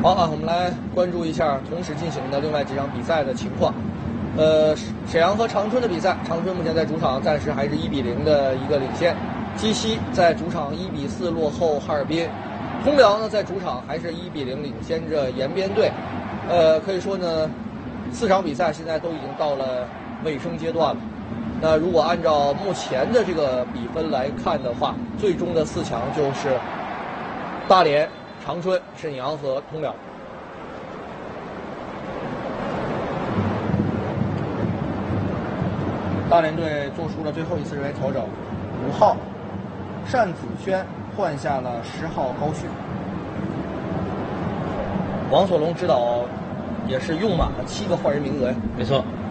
好啊，我们来关注一下同时进行的另外几场比赛的情况。沈阳和长春的比赛，长春目前在主场暂时还是1-0的一个领先，鸡西在主场1-4落后哈尔滨，通辽呢在主场还是1-0领先着延边队。可以说呢，4场比赛现在都已经到了尾声阶段了。那如果按照目前的这个比分来看的话，最终的4强就是大连、长春、沈阳和通辽。大连队做出了最后一次人为调整，5号单子轩换下了10号高旭。王所龙指导也是用满了7个换人名额呀。 没错。